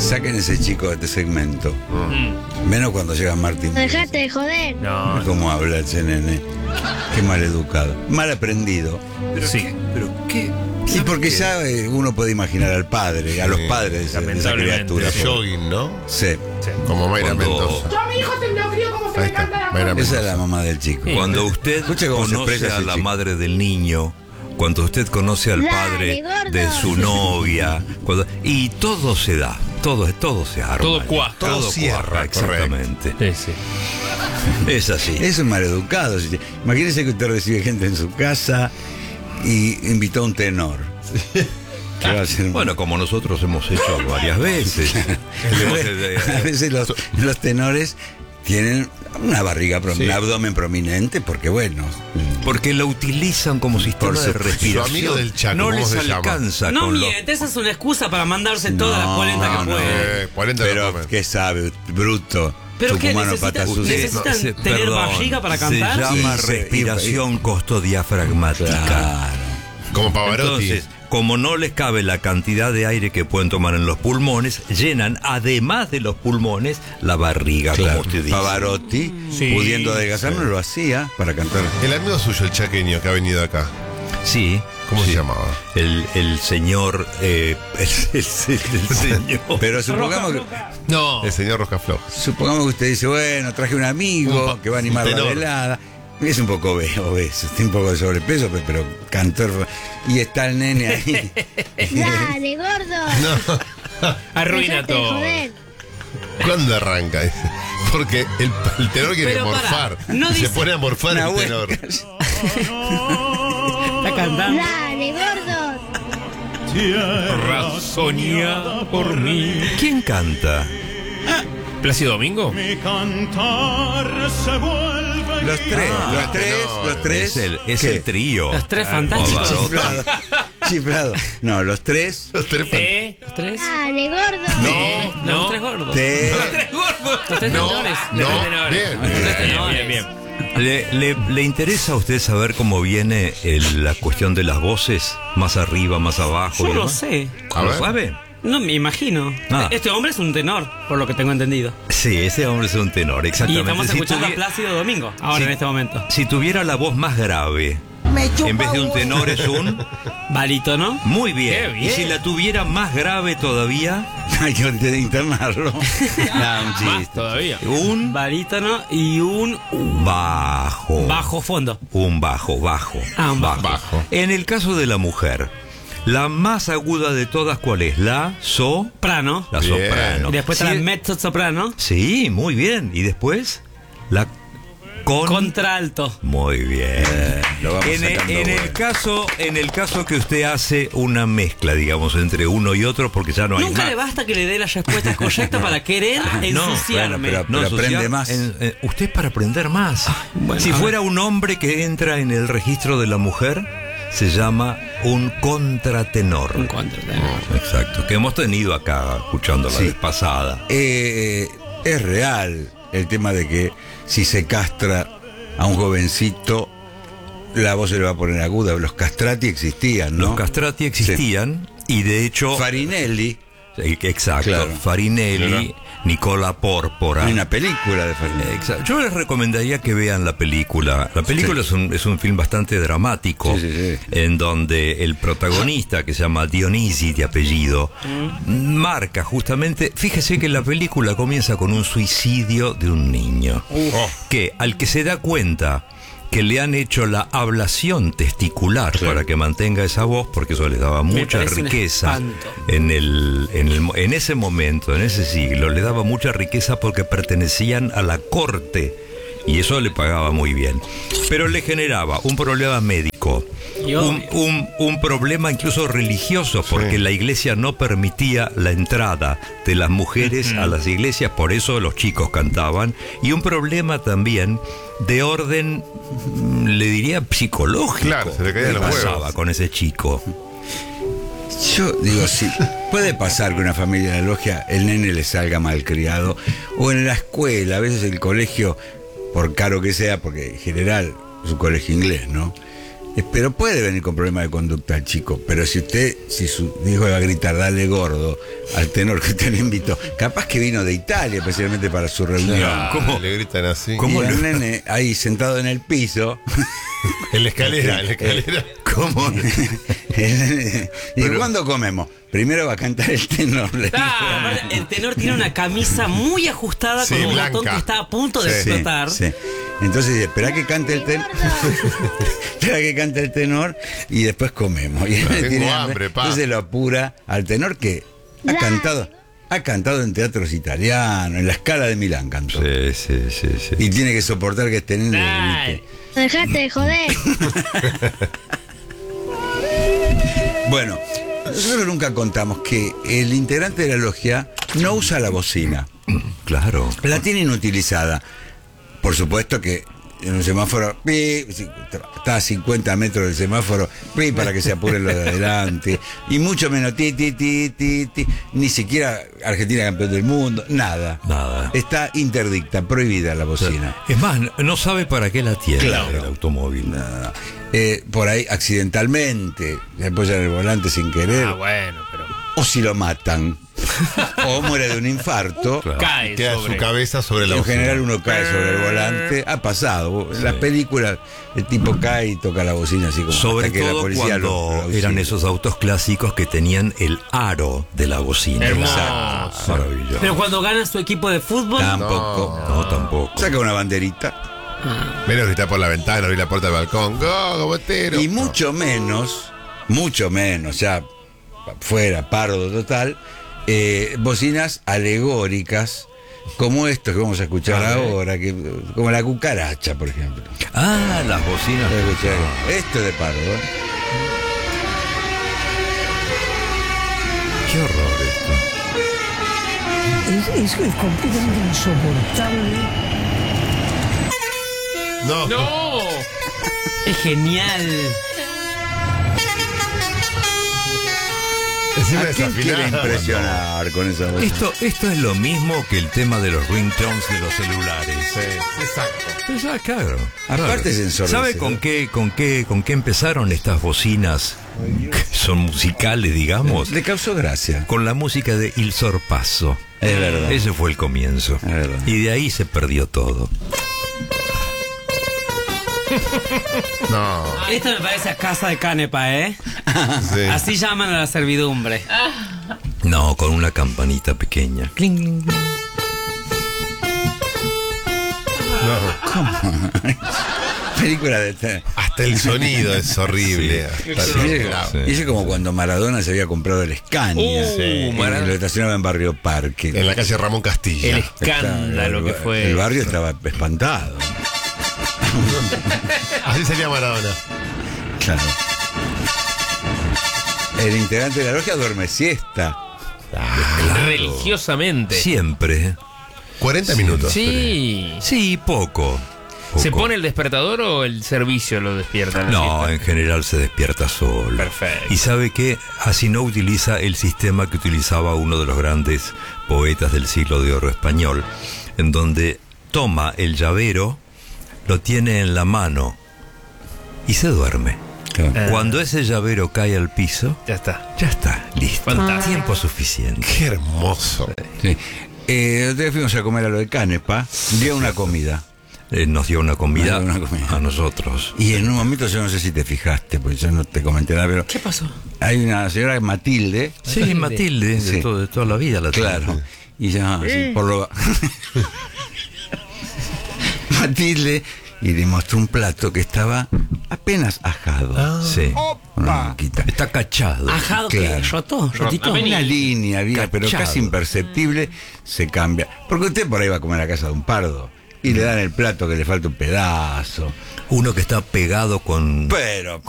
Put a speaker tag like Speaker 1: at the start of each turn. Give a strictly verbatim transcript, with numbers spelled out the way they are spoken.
Speaker 1: Saquen ese chico de este segmento. Mm. Menos cuando llega Martín.
Speaker 2: Dejate de joder.
Speaker 1: No. ¿Cómo habla ese nene? Qué mal educado. Mal aprendido.
Speaker 3: Pero sí.
Speaker 1: ¿Qué? ¿Pero qué? Sí, porque qué? ya eh, uno puede imaginar al padre, a los padres de, de esa criatura.
Speaker 4: De jogging, ¿no?
Speaker 1: Sí.
Speaker 4: sí. Como Mayra
Speaker 5: Cuando...
Speaker 4: Mendoza.
Speaker 5: Yo a mi hijo se lo crío como se me canta la
Speaker 1: Esa es la mamá del chico.
Speaker 5: Cuando usted conoce a la chico. madre del niño, cuando usted conoce al padre
Speaker 2: Dale,
Speaker 5: de su novia, cuando, y todo se da, todo, todo se arma.
Speaker 3: Todo cuaja.
Speaker 5: Todo, todo cierra, cuaja, exactamente. Sí, sí. Es así.
Speaker 1: Eso es maleducado. Imagínese que usted recibe gente en su casa y invitó a un tenor.
Speaker 5: Bueno, como nosotros hemos hecho varias veces.
Speaker 1: A veces los, los tenores tienen una barriga, sí. un abdomen prominente, porque bueno.
Speaker 5: Porque lo utilizan como sistema de respiración.
Speaker 4: Su amigo del Chaco,
Speaker 5: no les
Speaker 4: se
Speaker 5: alcanza.
Speaker 6: No
Speaker 5: con
Speaker 6: miente,
Speaker 5: los...
Speaker 6: esa es una excusa para mandarse
Speaker 1: no,
Speaker 6: todas las cuarenta
Speaker 1: no,
Speaker 6: que
Speaker 1: no,
Speaker 6: puede.
Speaker 4: Eh, cuarenta
Speaker 1: Pero,
Speaker 4: no
Speaker 1: ¿qué sabe? Bruto.
Speaker 6: ¿Pero qué
Speaker 1: necesita,
Speaker 6: necesitan
Speaker 5: no, se,
Speaker 6: tener
Speaker 5: perdón,
Speaker 6: barriga para cantar?
Speaker 5: Se llama
Speaker 1: sí,
Speaker 5: respiración sí, costodiafragmática.
Speaker 1: Claro.
Speaker 4: Como Pavarotti.
Speaker 5: Entonces, como no les cabe la cantidad de aire que pueden tomar en los pulmones, llenan, además de los pulmones, la barriga,
Speaker 1: claro.
Speaker 5: como usted dice.
Speaker 1: Pavarotti, sí, pudiendo adelgazar, sí. no lo hacía para cantar.
Speaker 4: El amigo suyo, el chaqueño, que ha venido acá.
Speaker 5: Sí.
Speaker 4: ¿Cómo
Speaker 5: sí.
Speaker 4: se llamaba?
Speaker 5: El, el señor... Eh, el, el, el señor...
Speaker 1: Pero supongamos que...
Speaker 4: No. El señor Roscaflor.
Speaker 1: Supongamos que usted dice, bueno, traje un amigo un, que va a animar la velada. Es un poco obeso, tiene un poco de sobrepeso, pero, pero cantor. Y está el nene ahí.
Speaker 2: Dale, gordo.
Speaker 3: No. Arruina
Speaker 2: Dejate
Speaker 3: todo.
Speaker 2: Joder.
Speaker 4: ¿Cuándo arranca? Porque el, el tenor quiere
Speaker 6: pero
Speaker 4: morfar.
Speaker 6: Para, no
Speaker 4: se
Speaker 6: dice...
Speaker 4: pone a morfar el tenor.
Speaker 6: Está cantando.
Speaker 2: Dale, gordo.
Speaker 3: Razoneada por mí.
Speaker 5: ¿Quién canta?
Speaker 3: ¿Plácido Domingo?
Speaker 7: Mi cantar se vuelve.
Speaker 1: Los tres, ah, los tres,
Speaker 4: no,
Speaker 1: los tres.
Speaker 5: Es el, es el trío.
Speaker 6: Los tres fantásticos.
Speaker 1: Chiflado. Chiflado. No, los tres.
Speaker 4: Los tres.
Speaker 6: ¿Eh? ¿Los tres?
Speaker 2: Dale, gordo.
Speaker 6: No, no. Los tres gordos.
Speaker 1: Te...
Speaker 6: Los tres gordos. Los tres
Speaker 4: no,
Speaker 6: tenores.
Speaker 4: No,
Speaker 6: los tres tenores.
Speaker 4: Bien,
Speaker 6: los tres
Speaker 4: bien,
Speaker 6: tenores.
Speaker 3: bien, bien.
Speaker 5: ¿Le, le, ¿Le interesa a usted saber cómo viene el, la cuestión de las voces? Más arriba, más abajo.
Speaker 6: Yo
Speaker 5: y
Speaker 6: lo
Speaker 5: demás?
Speaker 6: sé.
Speaker 5: ¿Lo sabe?
Speaker 6: No, me imagino.
Speaker 5: Ah.
Speaker 6: Este hombre es un tenor, por lo que tengo entendido.
Speaker 5: Sí, ese hombre es un tenor, exactamente.
Speaker 6: Y estamos
Speaker 5: si
Speaker 6: escuchando
Speaker 5: tuvi-
Speaker 6: a Plácido Domingo, ahora
Speaker 5: si,
Speaker 6: en este momento.
Speaker 5: Si tuviera la voz más grave, en vez de un tenor es un...
Speaker 6: Barítono.
Speaker 5: Muy bien.
Speaker 6: Qué bien.
Speaker 5: Y si la tuviera más grave todavía...
Speaker 1: Hay que internarlo. No, un
Speaker 3: Más
Speaker 1: chiste.
Speaker 3: todavía.
Speaker 5: Un
Speaker 6: Barítono y un
Speaker 5: bajo.
Speaker 6: bajo fondo.
Speaker 5: Un bajo, bajo.
Speaker 6: Ah, un bajo.
Speaker 4: Bajo.
Speaker 5: En el caso de la mujer, la más aguda de todas, ¿cuál es? La so...
Speaker 6: Soprano.
Speaker 5: La
Speaker 4: Bien.
Speaker 5: soprano.
Speaker 6: Y después
Speaker 5: Sí,
Speaker 6: está la mezzo soprano.
Speaker 5: sí, muy bien. ¿Y después? La con...
Speaker 6: Contralto.
Speaker 5: Muy bien.
Speaker 1: Lo vamos
Speaker 5: En, el,
Speaker 1: sacando,
Speaker 5: en el
Speaker 1: bueno.
Speaker 5: caso, en el caso que usted hace una mezcla, digamos, entre uno y otro, porque ya no hay
Speaker 6: Nunca
Speaker 5: más.
Speaker 6: le basta que le dé las respuestas correctas para querer ensuciarme.
Speaker 1: bueno, pero-
Speaker 5: ensuciar-
Speaker 1: aprende más.
Speaker 5: en- en- usted es para aprender más.
Speaker 6: bueno,
Speaker 5: si
Speaker 6: a ver.
Speaker 5: fuera un hombre que entra en el registro de la mujer, se llama un contratenor.
Speaker 6: Un contratenor.
Speaker 5: Exacto. Que hemos tenido acá, escuchando la
Speaker 1: Sí.
Speaker 5: vez pasada.
Speaker 1: Eh, es real el tema de que si se castra a un jovencito, la voz se le va a poner aguda. Los castrati existían, ¿no?
Speaker 5: Los castrati existían y de hecho...
Speaker 1: Farinelli.
Speaker 5: Eh, Exacto.
Speaker 1: Claro.
Speaker 5: Farinelli, Nicola Pórpora.
Speaker 1: Hay una película de Farinelli.
Speaker 5: Exacto. Yo les recomendaría que vean la película. La película
Speaker 1: Sí.
Speaker 5: es, un, es un film bastante dramático,
Speaker 1: Sí, sí, sí.
Speaker 5: en donde el protagonista, que se llama Dionisi de apellido, marca justamente, fíjese que la película comienza con un suicidio de un niño, que al que se da cuenta que le han hecho la ablación testicular
Speaker 1: Claro.
Speaker 5: para que mantenga esa voz, porque eso les daba mucha
Speaker 6: parece un
Speaker 5: riqueza
Speaker 6: espanto.
Speaker 5: en el, en el en ese momento, en ese siglo, le daba mucha riqueza porque pertenecían a la corte y eso le pagaba muy bien, pero le generaba un problema médico,
Speaker 6: Y
Speaker 5: un,
Speaker 6: obvio.
Speaker 5: un, un problema incluso religioso, porque
Speaker 4: Sí.
Speaker 5: la iglesia no permitía la entrada de las mujeres a las iglesias, por eso los chicos cantaban, y un problema también de orden, mm, le diría, psicológico.
Speaker 4: Claro, se le caían
Speaker 5: ¿Qué
Speaker 4: los huevos.
Speaker 5: pasaba con ese chico?
Speaker 1: Yo digo, sí, puede pasar que una familia de la logia, el nene le salga malcriado, o en la escuela, a veces el colegio, por caro que sea, porque en general es un colegio inglés, ¿no? Eh, Pero puede venir con problemas de conducta el chico. Pero si usted, si su hijo le va a gritar, dale gordo al tenor que usted le invitó, capaz que vino de Italia especialmente para su reunión.
Speaker 4: Ah,
Speaker 5: ¿Cómo?
Speaker 4: Le gritan así.
Speaker 1: Y el nene ahí sentado en el piso.
Speaker 4: En la escalera, en la escalera.
Speaker 1: ¿Cómo? ¿Y cuándo comemos? Primero va a cantar el tenor. le dijo.
Speaker 6: Ah, el tenor tiene una camisa muy ajustada
Speaker 4: Sí,
Speaker 6: con un
Speaker 4: blanca.
Speaker 6: botón que está a punto de
Speaker 4: Sí,
Speaker 6: explotar.
Speaker 1: Sí. Entonces dice, espera que cante el tenor. Espera que cante el tenor y después comemos. Y él
Speaker 4: Tengo
Speaker 1: tiene
Speaker 4: hambre, pa.
Speaker 1: Entonces lo apura al tenor que ha
Speaker 2: Dale.
Speaker 1: cantado, ha cantado en teatros italianos, en la Scala de Milán cantó.
Speaker 5: Sí, sí, sí, sí.
Speaker 1: Y tiene que soportar que este nene le
Speaker 3: Ay.
Speaker 1: grite.
Speaker 2: Dejate de joder.
Speaker 1: Bueno, nosotros nunca contamos que el integrante de la logia no usa la bocina.
Speaker 5: Claro.
Speaker 1: La tiene inutilizada. Por supuesto que en un semáforo, pi, está a cincuenta metros del semáforo, pi, para que se apure lo de adelante. Y mucho menos, ti, ti, ti, ti, ti. Ni siquiera Argentina campeón del mundo, nada.
Speaker 5: Nada.
Speaker 1: Está interdicta, prohibida la bocina.
Speaker 5: Es más, no sabe para qué la tiene
Speaker 1: Claro.
Speaker 5: el automóvil.
Speaker 1: Nada. Eh, por ahí, accidentalmente, se apoya en el volante sin querer.
Speaker 3: Ah, bueno, pero.
Speaker 1: O si lo matan. O muere de un infarto.
Speaker 5: Claro.
Speaker 3: Cae
Speaker 4: Queda
Speaker 3: sobre.
Speaker 4: su cabeza sobre la
Speaker 1: En
Speaker 4: bocina.
Speaker 1: general uno cae sobre el volante. Ha pasado. En las películas el tipo cae y toca la bocina así como
Speaker 5: Sobre
Speaker 1: hasta que la
Speaker 5: todo
Speaker 1: policía
Speaker 5: cuando
Speaker 1: lo- lo auxilia.
Speaker 5: eran esos autos clásicos que tenían el aro de la bocina.
Speaker 3: Hermoso.
Speaker 5: Exacto. Maravilloso.
Speaker 6: Pero cuando gana su equipo de fútbol,
Speaker 1: Tampoco.
Speaker 5: No, tampoco.
Speaker 1: Saca una banderita.
Speaker 4: Menos gritar por la ventana, abrir la puerta del balcón. ¡Go, botero!
Speaker 1: Y mucho menos, mucho menos, ya fuera, pardo total, eh, bocinas alegóricas como esto que vamos a escuchar ahora, que, como la cucaracha, por ejemplo.
Speaker 5: Ah, las bocinas.
Speaker 1: Voy a escuchar esto es de pardo, ¿eh?
Speaker 5: Qué horror esto.
Speaker 8: Es, es completamente insoportable.
Speaker 4: No.
Speaker 3: ¡No!
Speaker 6: es genial.
Speaker 4: Encima
Speaker 1: ¿A quién quiere
Speaker 4: desafinada.
Speaker 1: impresionar con esa voz?
Speaker 5: Esto, esto es lo mismo que el tema de los ringtones de los celulares.
Speaker 4: Sí, exacto.
Speaker 5: Pues ya, claro.
Speaker 1: Aparte
Speaker 5: claro.
Speaker 1: es ensordecedor.
Speaker 5: ¿Sabe con qué, con qué, con qué empezaron estas bocinas que son musicales, digamos?
Speaker 1: Le causó gracia.
Speaker 5: Con la música de Il Sorpasso.
Speaker 1: Es verdad.
Speaker 5: Ese fue el comienzo.
Speaker 1: Es verdad.
Speaker 5: Y de ahí se perdió todo.
Speaker 4: No.
Speaker 6: Esto me parece a casa de Canepa, ¿eh?
Speaker 4: Sí.
Speaker 6: Así llaman a la servidumbre.
Speaker 5: No, con una campanita pequeña. Cling, cling, cling.
Speaker 1: Película de...
Speaker 4: Hasta el sonido es horrible. Hasta
Speaker 1: Y
Speaker 4: el-
Speaker 1: ese, y ese como cuando Maradona se había comprado el Scania.
Speaker 3: Uh,
Speaker 1: y
Speaker 3: Maradona.
Speaker 1: lo estacionaba en Barrio Parque.
Speaker 4: En la calle Ramón Castilla.
Speaker 3: El escándalo
Speaker 1: el,
Speaker 3: que fue.
Speaker 1: El barrio estaba espantado.
Speaker 4: Así sería Maradona.
Speaker 1: Claro. El integrante de la logia duerme siesta.
Speaker 3: Religiosamente.
Speaker 5: Siempre.
Speaker 4: cuarenta minutos.
Speaker 3: Sí.
Speaker 5: Sí, poco.
Speaker 3: ¿Se
Speaker 5: Poco.
Speaker 3: pone el despertador o el servicio lo despierta? en la
Speaker 5: No,
Speaker 3: siesta?
Speaker 5: en general se despierta solo.
Speaker 3: Perfecto.
Speaker 5: Y sabe que así no utiliza el sistema que utilizaba uno de los grandes poetas del siglo de oro español, en donde toma el llavero, lo tiene en la mano y se duerme.
Speaker 1: Claro.
Speaker 5: Cuando ese llavero cae al piso,
Speaker 3: Ya está.
Speaker 5: ya está, listo.
Speaker 3: Fantástico.
Speaker 5: Tiempo suficiente.
Speaker 4: Qué hermoso.
Speaker 1: Sí. Eh, otro día fuimos a comer a lo de Canepa. Dio una comida.
Speaker 5: Eh, nos dio una comida,
Speaker 1: Nos dio una comida.
Speaker 5: a nosotros.
Speaker 1: Y en un momento, yo no sé si te fijaste, porque yo no te comenté nada, pero
Speaker 6: ¿Qué pasó?
Speaker 1: hay una señora Matilde.
Speaker 5: Sí, Matilde, de,
Speaker 1: Sí.
Speaker 5: todo- de toda la vida la
Speaker 1: Claro.
Speaker 5: tengo.
Speaker 1: Y ya, así, por lo. Matilde, y le mostró un plato que estaba apenas ajado.
Speaker 5: Sí.
Speaker 1: Una boquita.
Speaker 5: Está cachado.
Speaker 6: Ajado que
Speaker 1: Claro.
Speaker 6: rotó, rotito.
Speaker 1: Una línea había, pero
Speaker 5: Cachado.
Speaker 1: casi imperceptible, se cambia. Porque usted por ahí va a comer a casa de un pardo y le dan el plato que le falta un pedazo.
Speaker 5: Uno que está pegado con,
Speaker 1: Pero,